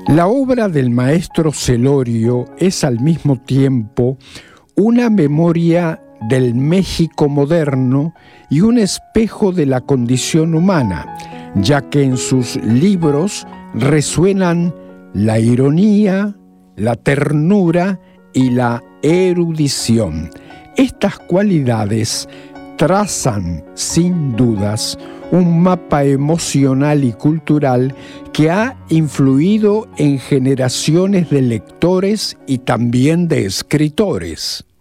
La obra del maestro Celorio es al mismo tiempo una memoria del México moderno y un espejo de la condición humana, ya que en sus libros resuenan la ironía, la ternura y la erudición. Estas cualidades trazan, sin dudas, un mapa emocional y cultural que ha influido en generaciones de lectores y también de escritores.